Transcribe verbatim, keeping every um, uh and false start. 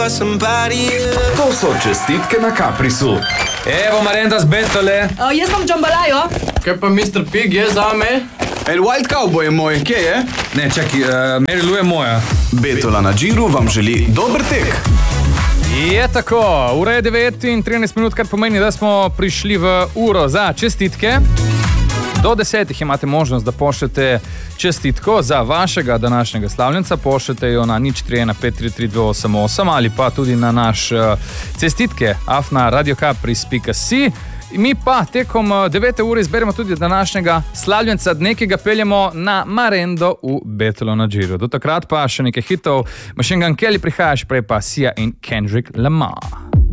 To so čestitke na Caprisu. Evo Marenda z Bentole. Uh, jaz sem Džambalajo. Kaj pa mister Pig je zame? El Wild Cowboy je moj, kje je? Ne, čaki, uh, Mary Lou je moja. Betola na Džiru vam želi dober tek. Je tako, ura je devet in trinajst minut, kar pomeni, da smo prišli v uro za čestitke. Do desetih imate možnost, da pošljete čestitko za vašega današnjega slavljenca. Pošljete jo na nič tri ena pet tri tri dve osem osem ali pa tudi na naš uh, cestitke afna radiokapris pika si. Mi pa tekom devete ure izberemo tudi današnjega slavljenca dne, ki ga peljemo na Marendo v Betolo na Džiru. Do takrat pa še nekaj hitov. Machine Gun Kelly prihajaš, prej pa Sia in Kendrick Lamar.